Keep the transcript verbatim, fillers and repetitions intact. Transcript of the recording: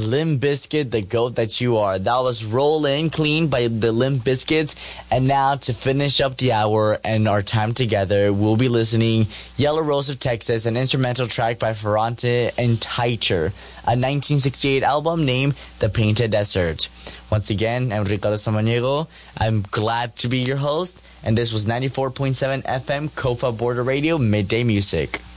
Limp Bizkit, the goat that you are. That was Rollin' Clean by the Limp Bizkits. And now to finish up the hour and our time together, we'll be listening Yellow Rose of Texas, an instrumental track by Ferrante and Teicher, a nineteen sixty-eight album named The Painted Desert. Once again, I'm Ricardo Samaniego. I'm glad to be your host. And this was ninety-four point seven F M, Kofa Border Radio, Midday Music.